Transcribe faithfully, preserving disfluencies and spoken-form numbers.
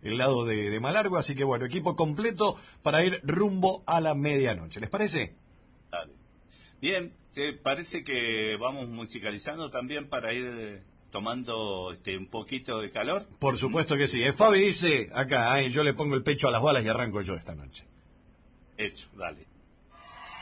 el lado de, de Malargo, así que bueno, equipo completo para ir rumbo a la medianoche. ¿Les parece? Dale. Bien, ¿te parece que vamos musicalizando también para ir tomando este, un poquito de calor? Por supuesto que sí. Eh, Fabi dice acá, eh, yo le pongo el pecho a las balas y arranco yo esta noche. Hecho, dale.